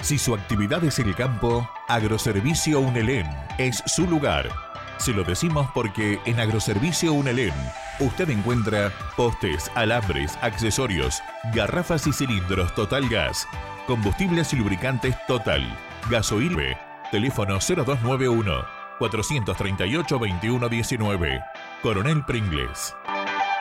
Si su actividad es el campo, Agroservicio Unelén es su lugar. Se lo decimos porque en Agroservicio Unelén usted encuentra postes, alambres, accesorios, garrafas y cilindros Total Gas, combustibles y lubricantes Total, gasoil, teléfono 0291 438 2119, Coronel Pringles.